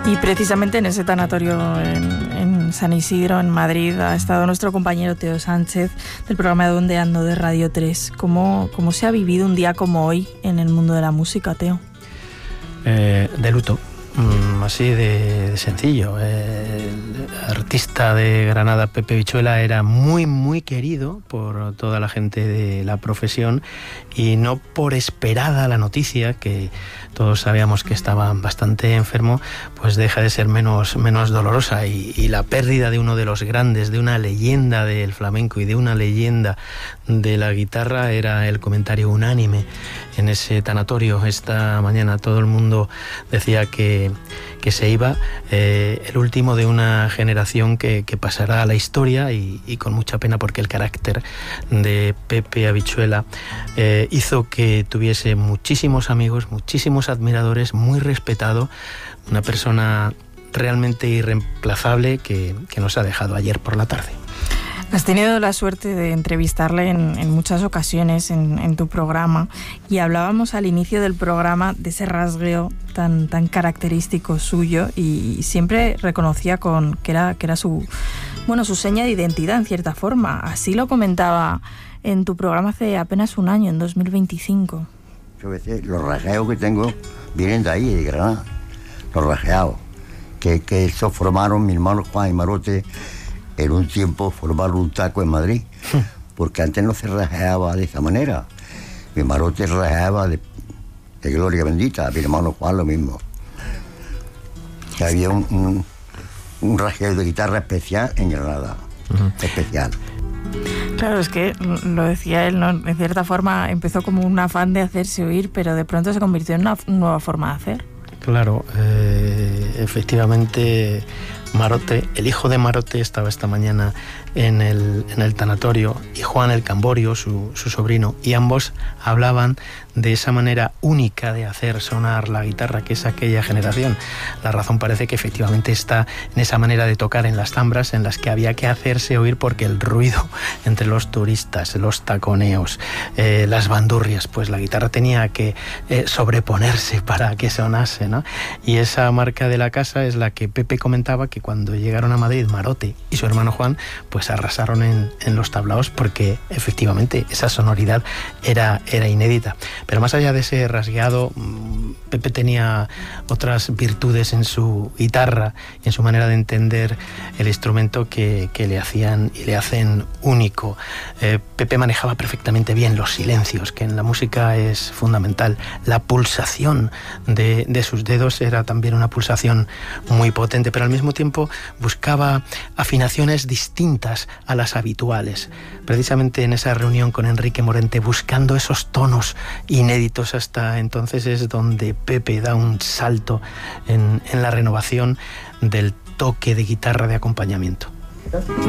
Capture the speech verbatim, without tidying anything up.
Y precisamente en ese tanatorio en, en San Isidro, en Madrid, ha estado nuestro compañero Teo Sánchez del programa de Ondeando de Radio tres. ¿Cómo, cómo se ha vivido un día como hoy en el mundo de la música, Teo? Eh, de luto, mm, así de, de sencillo. Eh, el artista de Granada, Pepe Vichuela, era muy, muy querido por toda la gente de la profesión, y no por esperada la noticia, que todos sabíamos que estaba bastante enfermo, pues deja de ser menos, menos dolorosa, y, y la pérdida de uno de los grandes, de una leyenda del flamenco y de una leyenda de la guitarra, era el comentario unánime en ese tanatorio. Esta mañana todo el mundo decía que, que se iba, eh, el último de una generación que, que pasará a la historia, y, y con mucha pena, porque el carácter de Pepe Habichuela eh, hizo que tuviese muchísimos amigos, muchísimos admiradores, muy respetado, una persona realmente irreemplazable que, que nos ha dejado ayer por la tarde. Has tenido la suerte de entrevistarle en, en muchas ocasiones en, en tu programa, y hablábamos al inicio del programa de ese rasgueo tan, tan característico suyo, y siempre reconocía con que era, que era su, bueno, su seña de identidad en cierta forma. Así lo comentaba en tu programa hace apenas un año, en dos mil veinticinco. Yo veces los rasgueos que tengo vienen de ahí, de Granada, los rasgueos, que, que eso formaron mi hermano Juan y Marote. En un tiempo formaron un taco en Madrid, porque antes no se rasgueaba de esa manera. Mi Marote rasgueaba de, de gloria bendita, mi hermano Juan lo mismo. Que había un, un, un rasgueo de guitarra especial en Granada, uh-huh. especial. Claro, es que lo decía él, ¿no? En cierta forma empezó como un afán de hacerse oír, pero de pronto se convirtió en una nueva forma de hacer. Claro, eh, efectivamente, Marote, el hijo de Marote, estaba esta mañana en el, en el tanatorio, y Juan el Camborio, su, su sobrino, y ambos hablaban de esa manera única de hacer sonar la guitarra, que es aquella generación. La razón parece que efectivamente está en esa manera de tocar en las zambras, en las que había que hacerse oír, porque el ruido entre los turistas, los taconeos, eh, las bandurrias, pues la guitarra tenía que eh, sobreponerse para que sonase, ¿no? Y esa marca de la casa es la que Pepe comentaba, que cuando llegaron a Madrid Marote y su hermano Juan, pues arrasaron en, en los tablaos, porque efectivamente esa sonoridad era, era inédita. Pero más allá de ese rasgueado, Pepe tenía otras virtudes en su guitarra y en su manera de entender el instrumento que, que le hacían y le hacen único. Eh, Pepe manejaba perfectamente bien los silencios, que en la música es fundamental. La pulsación de, de sus dedos era también una pulsación muy potente, pero al mismo tiempo buscaba afinaciones distintas a las habituales. Precisamente en esa reunión con Enrique Morente, buscando esos tonos inéditos hasta entonces, es donde Pepe da un salto en, en la renovación del toque de guitarra de acompañamiento.